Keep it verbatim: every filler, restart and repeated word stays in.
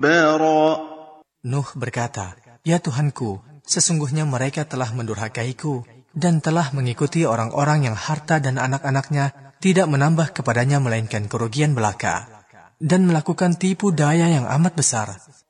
جبارا. Nuh berkata, "Ya Tuhanku, sesungguhnya mereka telah mendurhakaiku dan telah mengikuti orang-orang yang harta dan anak-anaknya tidak menambah kepadanya melainkan kerugian belaka, dan melakukan tipu daya yang amat besar.